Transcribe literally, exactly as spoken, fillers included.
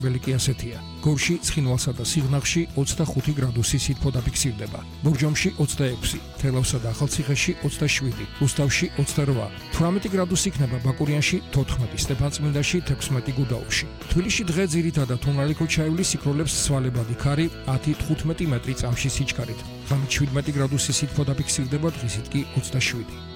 ველიკი ასეთია. გორში, ცხინვალსა და სიღნაღში ოცდახუთი გრადუსი სითბო დაფიქსირდება. ბორჯომში ოცდაექვსი, თელავსა და ახალციხეში ოცდაშვიდი, რუსთავში ოცდაორვა, თვრამეტი გრადუსი იქნება ბაკურიანში, თოთხმეტი, სტეფანწმინდაში, თექვსმეტი გუდაუთში. თბილისში დღე ძირითადად თუნალი ქოჩაევლის სიკვდილებს სვალებადი ქარი ათი თხუთმეტი მეტრი წამში სიჩქარით. ღამით შვიდმეტი გრადუსი სითბო დაფიქსირდება, დღისით კი ოცდაშვიდი.